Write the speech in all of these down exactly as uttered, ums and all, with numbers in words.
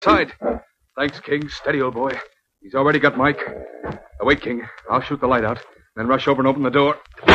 Side. Thanks, King. Steady, old boy. He's already got Mike. Now, wait, King. I'll shoot the light out, then rush over and open the door.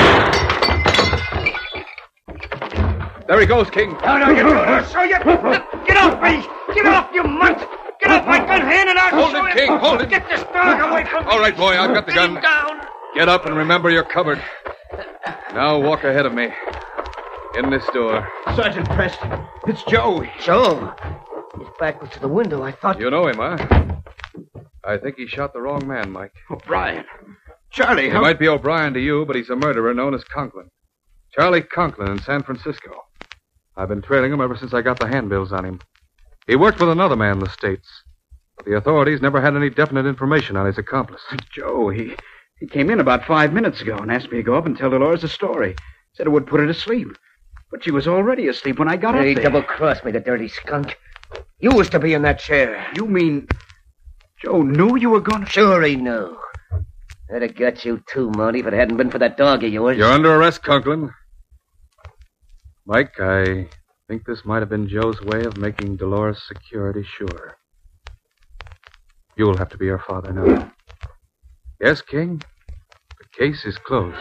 There he goes, King. No, no, you do it. I'll show you. Get off me. Get off, you mutt. Get off my gun hand and I'll Hold show it, you. King. Hold it. Get this dog away from me. All right, boy. I've got the Get him gun. down. Get up and remember you're covered. Now walk ahead of me. In this door. Sergeant Preston, it's Joe. Joe? His back was to the window. I thought... You know him, huh? I think he shot the wrong man, Mike. O'Brien. Charlie, He how... might be O'Brien to you, but he's a murderer known as Conklin. Charlie Conklin in San Francisco. I've been trailing him ever since I got the handbills on him. He worked with another man in the States. But the authorities never had any definite information on his accomplice. Joe, he, he came in about five minutes ago and asked me to go up and tell Dolores a story. Said it would put her to sleep. But she was already asleep when I got He up there. double-crossed me, the dirty skunk. You was to be in that chair. You mean... Joe knew you were going to... Sure he knew. I'd have got you too, Monty, if it hadn't been for that dog of yours. You're under arrest, Conklin. Mike, I think this might have been Joe's way of making Dolores' security sure. You'll have to be her father now. Yes, King? The case is closed.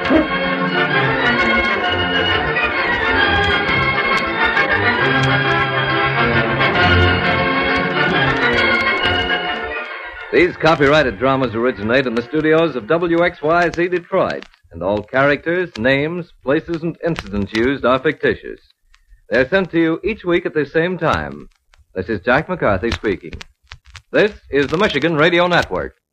These copyrighted dramas originate in the studios of W X Y Z Detroit, and all characters, names, places, and incidents used are fictitious. They're sent to you each week at the same time. This is Jack McCarthy speaking. This is the Michigan Radio Network.